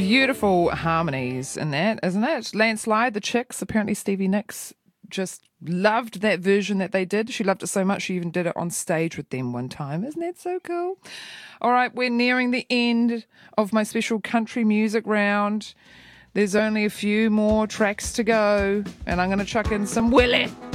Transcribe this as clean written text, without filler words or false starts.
Beautiful harmonies in that, isn't it? Landslide, the Chicks, apparently Stevie Nicks just loved that version that they did. She loved it so much she even did it on stage with them one time. Isn't that so cool? All right, we're nearing the end of my special country music round. There's only a few more tracks to go, and I'm going to chuck in some Willie.